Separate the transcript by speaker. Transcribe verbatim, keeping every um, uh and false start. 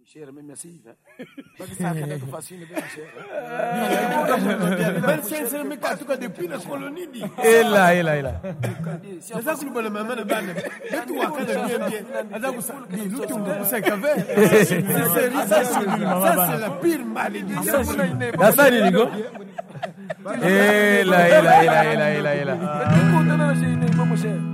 Speaker 1: cher, mais merci. Parce que ça a été facile, bien cher.
Speaker 2: vingt-cinq mille en tout cas depuis la colonie.
Speaker 3: Et là, et là, et là.
Speaker 2: C'est ça que nous voulons maintenant. Mais tout à fait bien, bien. Nous, tout le monde sait qu'avec. Ça, c'est la pire malédiction.
Speaker 3: La salle, Nico. Et là, et là, et là, et là, et là, et là.